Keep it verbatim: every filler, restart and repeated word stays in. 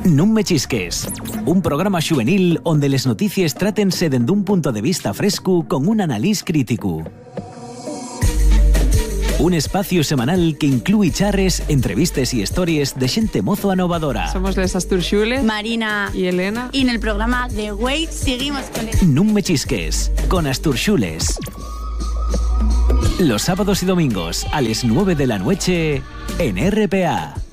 Non me chisques, un programa juvenil onde les notícies trátense dende un punto de vista fresco con un analís crítico. Un espacio semanal que incluye charres, entrevistas y historias de xente mozo anovadora. Somos les Asturxules, Marina y Elena. Y en el programa de Way seguimos con el... Non me chisques, con Asturxules. Los sábados y domingos a las nueve de la noche en R P A.